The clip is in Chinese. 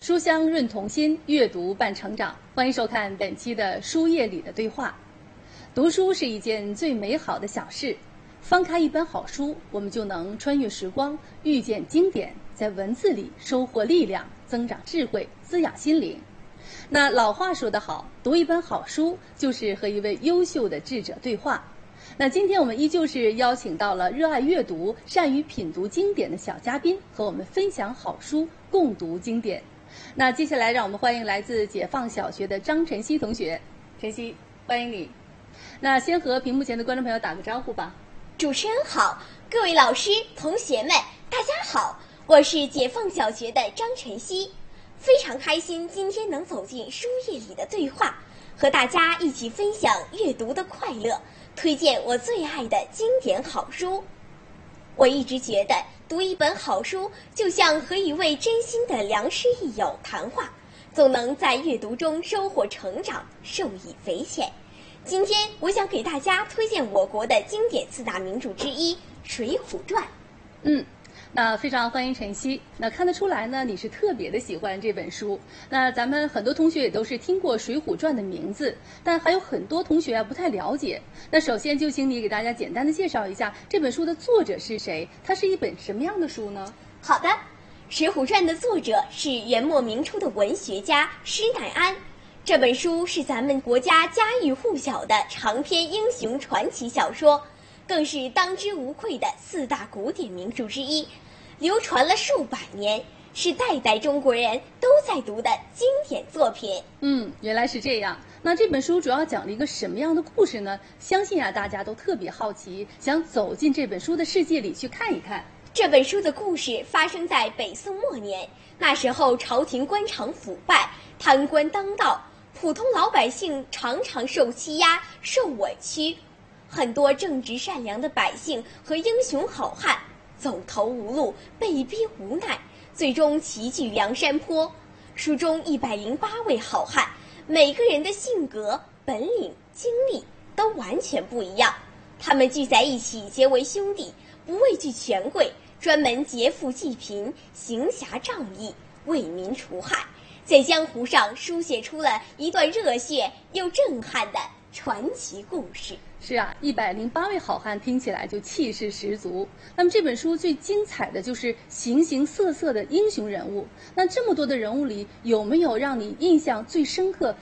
书香润童心，阅读伴成长。欢迎收看本期的书页里的对话。读书是一件最美好的小事，翻开一本好书，我们就能穿越时光，遇见经典，在文字里收获力量，增长智慧，滋养心灵。那老话说得好，读一本好书就是和一位优秀的智者对话。那今天我们依旧是邀请到了热爱阅读、善于品读经典的小嘉宾，和我们分享好书，共读经典。那接下来让我们欢迎来自解放小学的张晨曦同学。晨曦，欢迎你。那先和屏幕前的观众朋友打个招呼吧。 主持人好，各位老师、同学们，大家好，我是解放小学的张晨曦，非常开心今天能走进书页里的对话，和大家一起分享阅读的快乐，推荐我最爱的经典好书。我一直觉得读一本好书就像和一位真心的良师益友谈话，总能在阅读中收获成长，受益匪浅。今天我想给大家推荐我国的经典四大名著之一《水浒传》。 那非常欢迎晨曦。那看得出来呢，你是特别的喜欢这本书。那咱们很多同学也都是听过《水浒传》的名字，但还有很多同学不太了解。那首先就请你给大家简单的介绍一下这本书的作者是谁，它是一本什么样的书呢？ 好的，《水浒传》的作者是元末明初的文学家施耐庵。这本书是咱们国家家喻户晓的长篇英雄传奇小说，更是当之无愧的四大古典名著之一，流传了数百年，是代代中国人都在读的经典作品。 原来是这样。那这本书主要讲了一个什么样的故事呢？相信大家都特别好奇，想走进这本书的世界里去看一看。 这本书的故事发生在北宋末年，那时候朝廷官场腐败，贪官当道，普通老百姓常常受欺压、受委屈，很多正直善良的百姓和英雄好汉走投无路，被逼无奈，最终齐聚梁山坡。书中108位好汉，每个人的性格、本领、经历都完全不一样，他们聚在一起结为兄弟，不畏惧权贵，专门劫富济贫，行侠仗义，为民除害，在江湖上书写出了一段热血又震撼的传奇故事。 是啊，108位好汉听起来就气势十足。那么这本书最精彩的就是形形色色的英雄人物。那这么多的人物里，有没有让你印象最深刻、